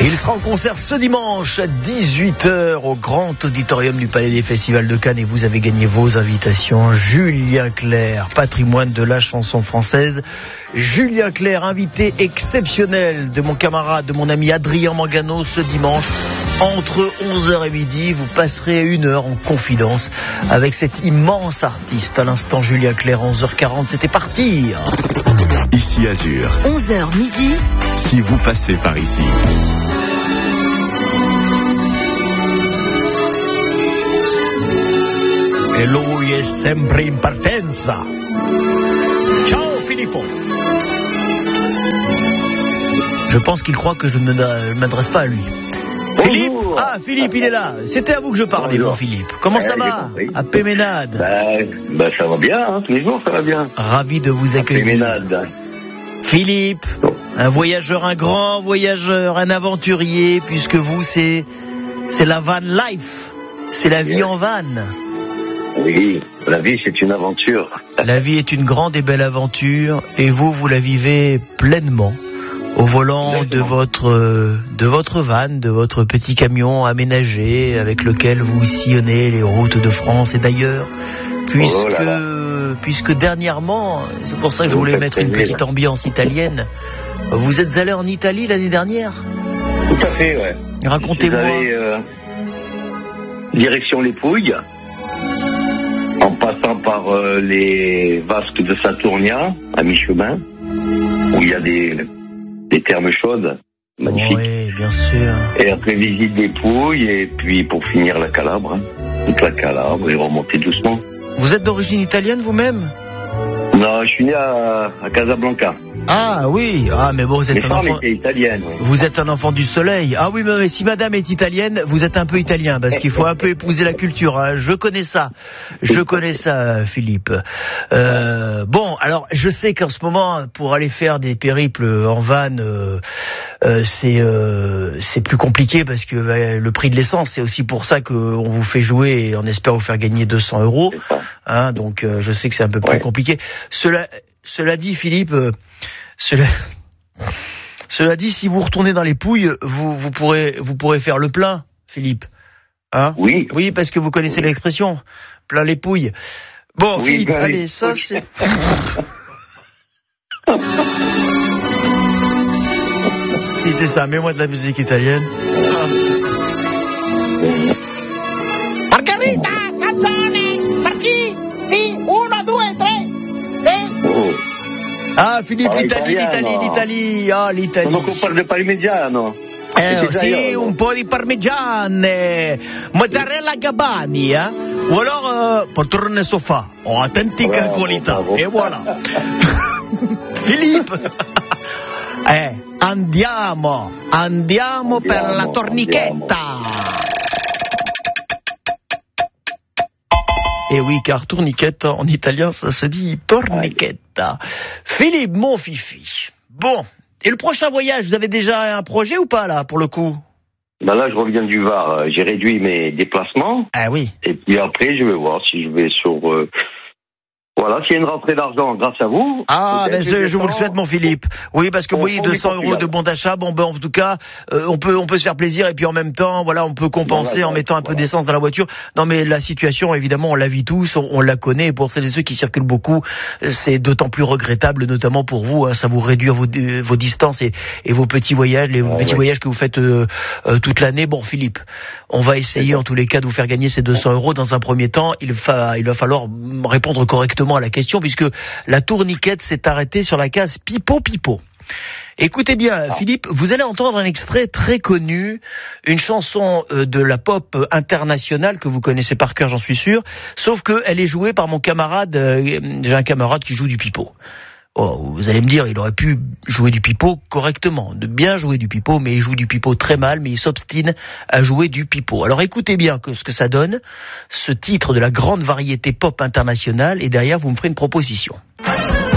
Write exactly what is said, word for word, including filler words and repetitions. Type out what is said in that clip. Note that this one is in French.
Il sera en concert ce dimanche à dix-huit heures au Grand Auditorium du Palais des Festivals de Cannes et vous avez gagné vos invitations. Julien Clerc, patrimoine de la chanson française. Julien Clerc, invité exceptionnel de mon camarade, de mon ami Adrien Mangano ce dimanche. Entre onze heures et midi, vous passerez une heure en confidence avec cet immense artiste. À l'instant, Julien Clerc, onze heures quarante, c'était parti. Ici Azur. onze heures midi. Si vous passez par ici. E lui è sempre in partenza. Ciao Filippo. Je pense qu'il croit que je ne m'adresse pas à lui. Philippe, ah Philippe, il est là. C'était à vous que je parlais, mon Philippe. Comment ça va? À Péménade. Bah, bah ça va bien, hein, tous les jours ça va bien. Ravi de vous accueillir. Péménade. Philippe, un voyageur, un grand voyageur, un aventurier, puisque vous c'est c'est la van life, c'est la vie en van. Oui, la vie c'est une aventure. La vie est une grande et belle aventure, et vous vous la vivez pleinement. Au volant Exactement. de votre de votre van, de votre petit camion aménagé avec lequel vous sillonnez les routes de France et d'ailleurs, puisque oh là là. puisque dernièrement, c'est pour ça que je voulais mettre une petite ambiance italienne. Vous êtes allé en Italie l'année dernière? Tout à fait, ouais. Racontez-moi. Allé, euh, direction les Pouilles, en passant par euh, les vasques de Saturnia à mi-chemin, où il y a des des thermes chaudes, magnifiques. Oui, bien sûr. Et après visite des Pouilles, et puis pour finir la Calabre, hein. toute la Calabre, et remonter doucement. Vous êtes d'origine italienne vous-même? Non, je suis né à, à Casablanca. Ah oui, ah mais bon, vous êtes Mes un femmes enfant. étaient italiennes. Oui. Vous êtes un enfant du soleil. Ah oui, mais si madame est italienne, vous êtes un peu italien, parce qu'il faut un peu épouser la culture. Hein. Je connais ça, je connais ça, Philippe. Euh, bon, alors je sais qu'en ce moment, pour aller faire des périples en van, euh, euh, c'est euh, c'est plus compliqué parce que euh, le prix de l'essence, c'est aussi pour ça qu'on vous fait jouer et on espère vous faire gagner deux cents euros. Hein, donc euh, je sais que c'est un peu plus ouais. compliqué. Cela, cela dit, Philippe. Euh, Cela... Cela dit, si vous retournez dans les Pouilles, vous, vous pourrez, vous pourrez faire le plein, Philippe. Hein? Oui. Oui, parce que vous connaissez oui. l'expression. Plein les Pouilles. Bon, oui, Philippe, allez, les... ça c'est... Si c'est ça, mets-moi de la musique italienne. Margherita, canzone, per chi? Sì, uno, due, tre. Sì. Ah, Philippe, ah, l'Italie, l'Italie, l'Italie, ah, l'Italie. Non parle di parmigiano. Eh, sì, un po' di parmigiane, mozzarella Gabani, eh? Ou alors, uh, poltrone sofa, oh, authentica bravo, qualità, bravo. Et voilà. Philippe, eh, andiamo, andiamo, andiamo per la tornichetta. Andiamo. Et oui, car tourniquette, en italien, ça se dit tornichetta. Philippe, mon fifi. Bon. Et le prochain voyage, vous avez déjà un projet ou pas, là, pour le coup? Ben là, je reviens du Var. J'ai réduit mes déplacements. Ah oui. Et puis après, je vais voir si je vais sur... Euh... Voilà, s'il y a une rentrée d'argent grâce à vous. Ah, ben je, je vous le souhaite, mon Philippe. Oui, parce que vous voyez, deux cents euros de bon d'achat, bon, ben en tout cas, euh, on peut, on peut se faire plaisir et puis en même temps, voilà, on peut compenser voilà, en mettant un voilà. peu d'essence dans la voiture. Non, mais la situation, évidemment, on la vit tous, on, on la connaît. Et pour celles et ceux qui circulent beaucoup, c'est d'autant plus regrettable, notamment pour vous. Hein, ça vous réduire vos, vos distances et, et vos petits voyages, les ah, petits ouais. voyages que vous faites euh, euh, toute l'année. Bon, Philippe, on va essayer en tous les cas de vous faire gagner ces deux cents euros. Dans un premier temps, il va, il va falloir répondre correctement à la question, puisque la tourniquette s'est arrêtée sur la case Pipo Pipo. Écoutez bien, ah. Philippe, vous allez entendre un extrait très connu, une chanson de la pop internationale que vous connaissez par cœur, j'en suis sûr, sauf qu'elle est jouée par mon camarade, euh, j'ai un camarade qui joue du pipeau. Oh, vous allez me dire, il aurait pu jouer du pipeau correctement, de bien jouer du pipeau, mais il joue du pipeau très mal, mais il s'obstine à jouer du pipeau. Alors écoutez bien ce que ça donne, ce titre de la grande variété pop internationale, et derrière vous me ferez une proposition.